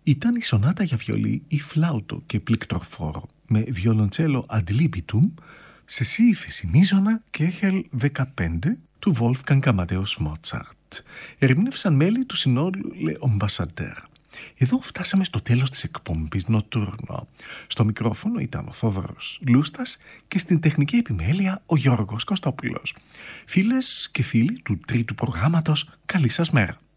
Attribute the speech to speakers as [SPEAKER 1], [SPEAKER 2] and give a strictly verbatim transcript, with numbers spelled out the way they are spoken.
[SPEAKER 1] ήταν η σονάτα για βιολί ή φλάουτο και πληκτροφόρο με βιολοντσέλο ad libitum σε σι ύφεση μείζωνα και έχελ δεκαπέντε του Wolfgang Amadeus Mozart. Ερμήνευσαν μέλη του συνόλου Le Ambassadeur. Εδώ φτάσαμε στο τέλος της εκπομπής Notturno. Στο μικρόφωνο ήταν ο Θόδωρος Λούστας και στην τεχνική επιμέλεια ο Γιώργος Κωστόπουλος. Φίλες και φίλοι του τρίτου προγράμματος, καλή σας μέρα.